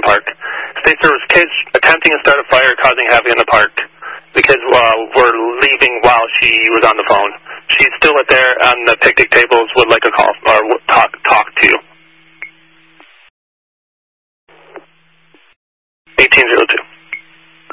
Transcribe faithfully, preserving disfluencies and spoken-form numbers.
park. States there was kids attempting to start a fire, causing havoc in the park. The kids uh, were leaving while she was on the phone. She's still at there on the picnic tables, would like a call or talk talk to you. eighteen oh two.